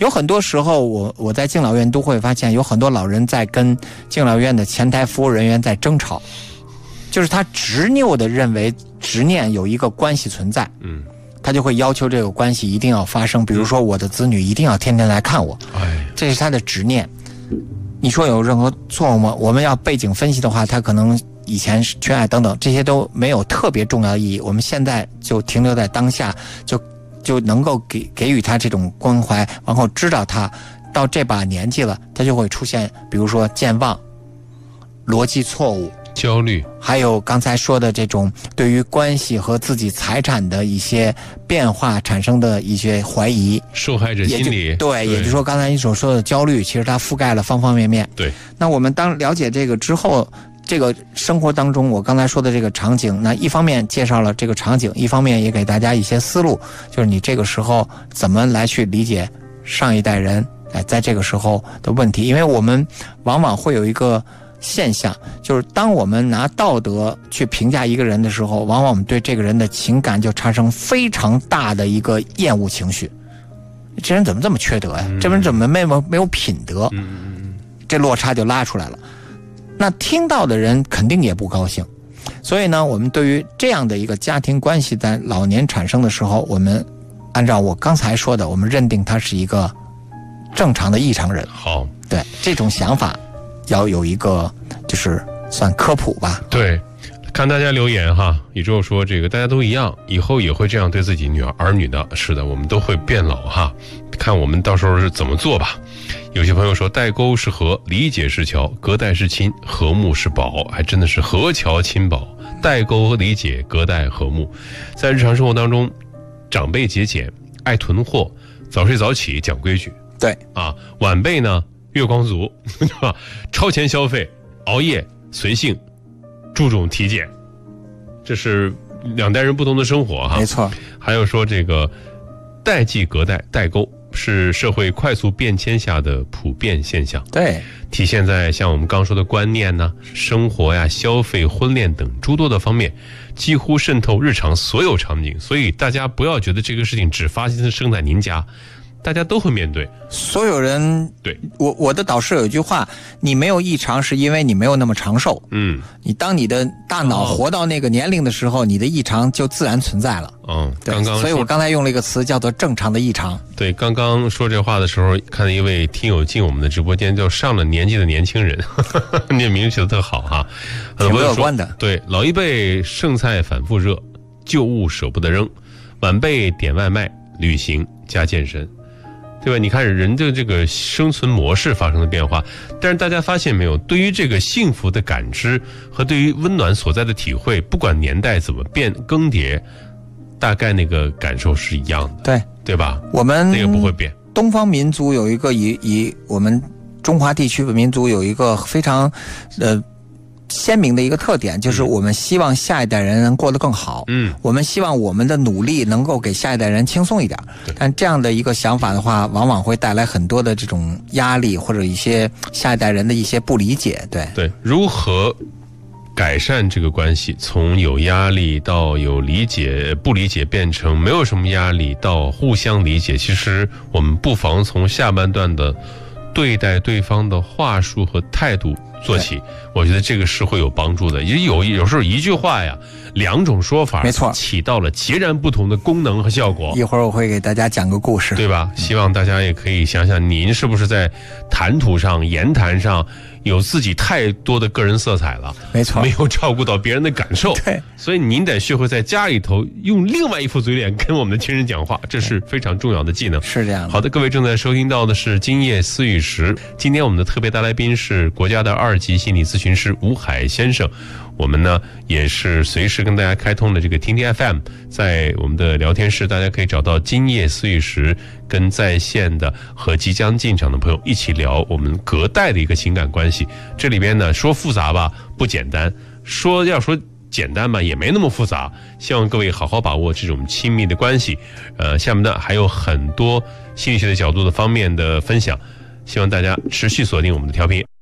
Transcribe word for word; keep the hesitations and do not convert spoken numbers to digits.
有很多时候我我在敬老院都会发现，有很多老人在跟敬老院的前台服务人员在争吵，就是他执拗的认为执念有一个关系存在，嗯，他就会要求这个关系一定要发生，比如说我的子女一定要天天来看我，哎，这是他的执念。你说有任何错误吗？我们要背景分析的话，他可能以前是缺爱等等，这些都没有特别重要的意义。我们现在就停留在当下，就就能够给给予他这种关怀，然后知道他到这把年纪了，他就会出现，比如说健忘、逻辑错误、 焦虑， 还有刚才说的这种对于关系和自己财产的一些变化产生的一些怀疑， 受害者心理， 对，也就是说刚才你所说的焦虑，其实它覆盖了方方面面。 对， 那我们当了解这个之后，这个生活当中我刚才说的这个场景，那一方面介绍了这个场景，一方面也给大家一些思路，就是你这个时候怎么来去理解上一代人哎在这个时候的问题。因为我们往往会有一个现象，就是当我们拿道德去评价一个人的时候，往往我们对这个人的情感就产生非常大的一个厌恶情绪。这人怎么这么缺德呀？这人怎么没有没有品德？这落差就拉出来了。那听到的人肯定也不高兴。所以呢，我们对于这样的一个家庭关系在老年产生的时候，我们按照我刚才说的，我们认定他是一个正常的异常人。 好， 对这种想法要有一个就是算科普吧。 对，看大家留言哈，宇宙说这个大家都一样，以后也会这样对自己女儿儿女的。是的，我们都会变老哈，看我们到时候是怎么做吧。有些朋友说代沟是河，理解是桥，隔代是亲，和睦是宝，还真的是河桥亲宝。代沟和理解，隔代和睦。在日常生活当中，长辈节俭，爱囤货，早睡早起，讲规矩。 对啊，晚辈呢月光族，超前消费，熬夜，随性，注重体检。这是两代人不同的生活哈。 没错。 还有说这个代际隔代代沟是社会快速变迁下的普遍现象。 对， 体现在像我们刚说的观念呢、生活呀、消费、婚恋等诸多的方面，几乎渗透日常所有场景。所以大家不要觉得这个事情只发生在您家，大家都会面对。 所有人， 对， 我我的导师有一句话，你没有异常是因为你没有那么长寿。嗯，你当你的大脑活到那个年龄的时候，哦、你的异常就自然存在了。 嗯， 对， 刚刚所以我刚才用了一个词叫做正常的异常。 对，刚刚说这话的时候，看一位听友进我们的直播间，叫上了年纪的年轻人，你的名字起得特好哈， 挺乐观的。 对，老一辈剩菜反复热，旧物舍不得扔，晚辈点外卖、旅行加健身。对吧？你看人的这个生存模式发生了变化，但是大家发现没有，对于这个幸福的感知和对于温暖所在的体会，不管年代怎么变更迭，大概那个感受是一样的。 对， 对吧？ 我们那个不会变。 东方民族有一个以以我们中华地区的民族有一个非常呃鲜明的一个特点，就是我们希望下一代人能过得更好。嗯，我们希望我们的努力能够给下一代人轻松一点。但这样的一个想法的话，往往会带来很多的这种压力，或者一些下一代人的一些不理解。对对，如何改善这个关系，从有压力到有理解，不理解变成没有什么压力到互相理解，其实我们不妨从下半段的对待对方的话术和态度做起，我觉得这个是会有帮助的。也有有时候一句话呀，两种说法， 没错， 起到了截然不同的功能和效果。 一会儿我会给大家讲个故事， 对吧？希望大家也可以想想，您是不是在谈吐上、言谈上有自己太多的个人色彩了？ 没错， 没有照顾到别人的感受。 对， 所以您得学会在家里头用另外一副嘴脸跟我们的亲人讲话，这是非常重要的技能。 是这样的。 好的，各位正在收听到的是今夜思雨时，今天我们的特别大来宾是国家的二级心理咨询师吴海先生。我们呢也是随时跟大家开通的这个听听 F M， 在我们的聊天室大家可以找到今夜思雨时，跟在线的和即将进场的朋友一起聊我们隔代的一个情感关系。这里边呢说复杂吧不简单，说要说简单吧也没那么复杂，希望各位好好把握这种亲密的关系。呃，下面呢还有很多心理学的角度的方面的分享，希望大家持续锁定我们的调频。